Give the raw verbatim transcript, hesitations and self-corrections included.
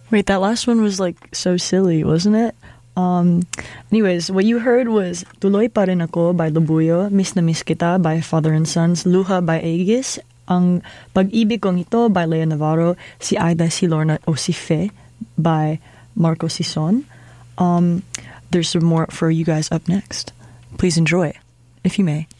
Wait, that last one was like so silly, wasn't it? Um, anyways, what you heard was Tuloy Pa Rin Ako by Lubuyo, Miss na Miss Kita by Father and Sons, Luha by Aegis, Ang Pag-ibig Kong Ito by Lea Navarro, Si Aida, Si Lorna, o Si Fe by Marco Sison. Um, there's some more for you guys up next. Please enjoy, if you may.